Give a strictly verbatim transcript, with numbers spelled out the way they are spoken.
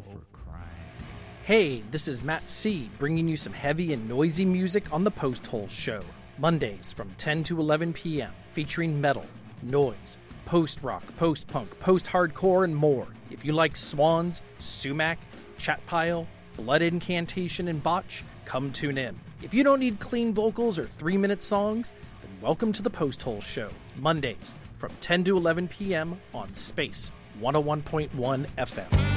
for crying. Hey, this is Matt C, bringing you some heavy and noisy music on the Post Hole Show. Mondays from ten to eleven p.m., featuring metal, noise, post-rock, post-punk, post-hardcore, and more. If you like Swans, Sumac, Chatpile, Blood Incantation, and Botch, come tune in. If you don't need clean vocals or three-minute songs, then welcome to the Post Hole Show. Mondays from ten to eleven p.m. on Space one oh one point one F M.